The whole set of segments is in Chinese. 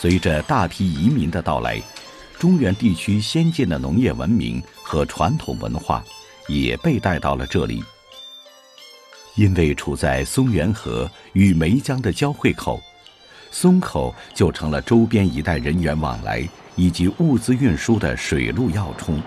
随着大批移民的到来，中原地区先进的农业文明和传统文化也被带到了这里。因为处在松原河与梅江的交汇口，松口就成了周边一带人员往来以及物资运输的水路要冲。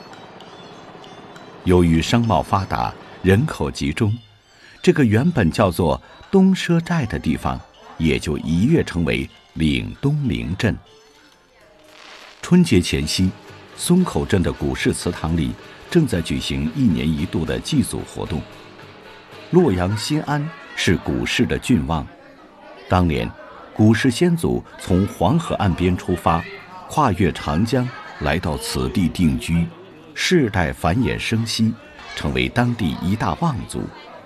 由于商贸发达，人口集中，这个原本叫做东赊寨的地方也就一跃成为岭东名镇。春节前夕，松口镇的古寺祠堂里正在举行1年1度的祭祖活动。洛阳新安是古寺的郡望，当年古氏先祖从黄河岸边出发，跨越长江来到此地定居，世代繁衍生息，成为当地一大望族。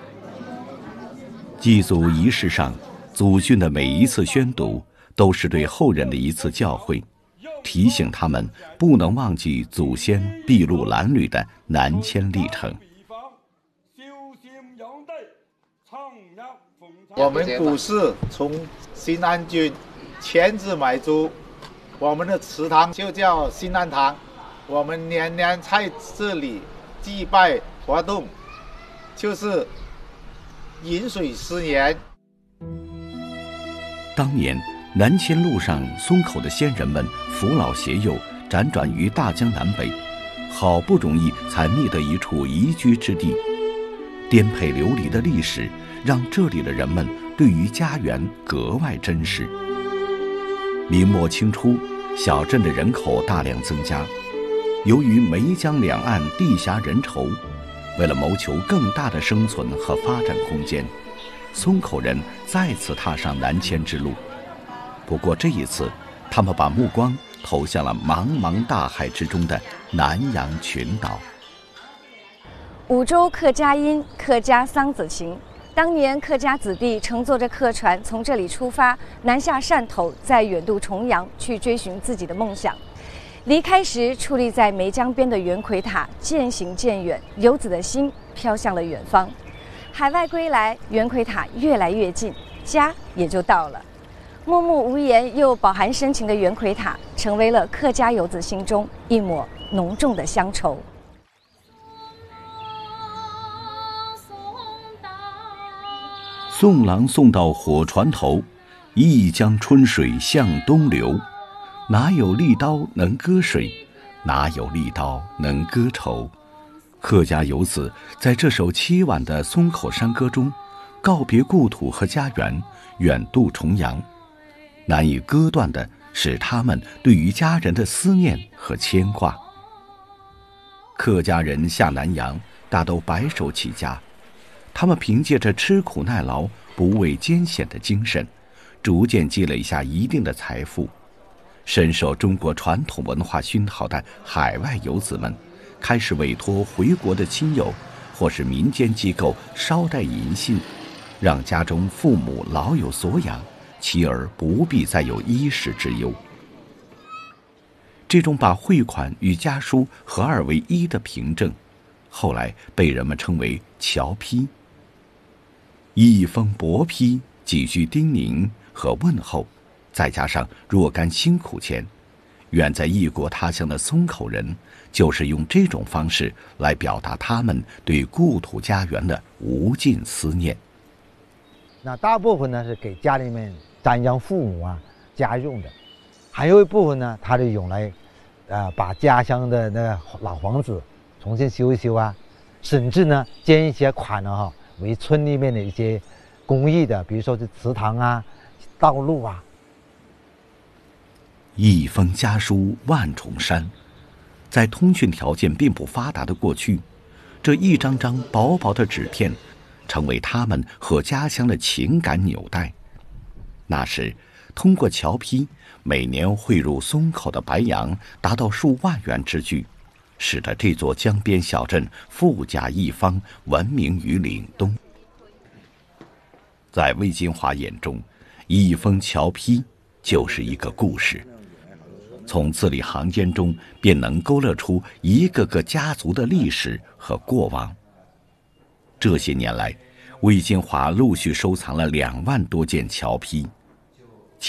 祭祖仪式上，祖训的每一次宣读都是对后人的一次教诲，提醒他们不能忘记祖先筚路蓝缕的南迁历程。 我们古寺从新安郡迁至买族，我们的祠堂就叫新安堂。我们年年在这里祭拜活动，就是饮水思源。 当年南迁路上，松口的先人们扶老携幼，辗转于大江南北，好不容易才觅得一处宜居之地。颠沛流离的历史让这里的人们对于家园格外珍视。明末清初，小镇的人口大量增加，由于梅江两岸地狭人稠，为了谋求更大的生存和发展空间，松口人再次踏上南迁之路。不过这一次，他们把目光投向了茫茫大海之中的南洋群岛。 五洲客家音，客家桑梓情。当年客家子弟乘坐着客船从这里出发，南下汕头，再远渡重洋，去追寻自己的梦想。离开时，矗立在梅江边的圆奎塔渐行渐远，游子的心飘向了远方。海外归来，圆奎塔越来越近，家也就到了。默默无言又饱含深情的圆奎塔，成为了客家游子心中一抹浓重的乡愁。 送郎送到火船头，一江春水向东流。哪有利刀能割水，哪有利刀能割愁。客家游子在这首凄婉的松口山歌中，告别故土和家园，远渡重洋。难以割断的是他们对于家人的思念和牵挂。客家人下南洋大都白手起家，他们凭借着吃苦耐劳、不畏艰险的精神，逐渐积累下一定的财富。深受中国传统文化熏陶的海外游子们，开始委托回国的亲友或是民间机构捎带银信，让家中父母老有所养，妻儿不必再有衣食之忧。这种把汇款与家书合二为一的凭证，后来被人们称为侨批。一封薄批，几句叮咛和问候，再加上若干辛苦钱，远在异国他乡的松口人就是用这种方式来表达他们对故土家园的无尽思念。 那大部分呢是给家里面瞻仰父母啊家用的，还有一部分呢他就用来把家乡的那个老房子重新修一修啊，甚至呢捐一些款呢为村里面的一些公益的，比如说是祠堂啊、道路啊。 一封家书万重山，在通讯条件并不发达的过去，这一张张薄薄的纸片成为他们和家乡的情感纽带。那时通过侨批，每年汇入松口的白洋达到数万元之巨，使得这座江边小镇富甲一方，闻名于岭东。在魏金华眼中，一封侨批就是一个故事，从字里行间中便能勾勒出一个个家族的历史和过往。这些年来，魏金华陆续收藏了2万多件侨批。